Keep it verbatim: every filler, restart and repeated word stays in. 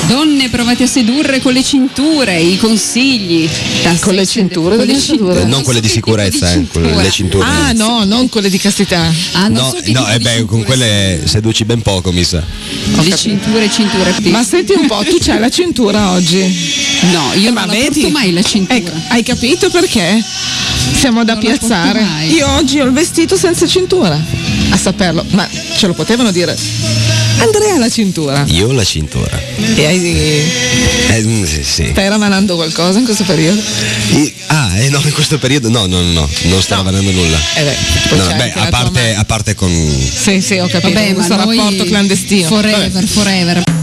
Donne, provate a sedurre con le cinture, i consigli. Con le cinture? Con le cinture. Eh, non quelle di sicurezza, eh, quelle, le cinture. Ah no, non quelle di castità. Ah, non No, so che no, tipo eh di beh, con cinture quelle seduci ben poco, mi sa. sono. Le cinture, cinture. Ma senti un po', tu c'hai la cintura oggi? No, io Ma non la vedi? porto mai la cintura. Ecco, hai capito perché? Siamo da Non la piazzare. porto mai. Io oggi ho il vestito senza cintura. A saperlo, ma ce lo potevano dire. Andrea ha la cintura. Io ho la cintura. E hai, Eh, mm, sì, sì. stai ravanando qualcosa in questo periodo? I- ah, eh, no, in questo periodo no, no, no, no, non sto lavorando nulla. Eh beh, poi No, c'è beh, anche a la tua parte, ma- a parte con Sì, sì, ho capito. Vabbè, ma questo noi rapporto clandestino. Forever, Vabbè. forever.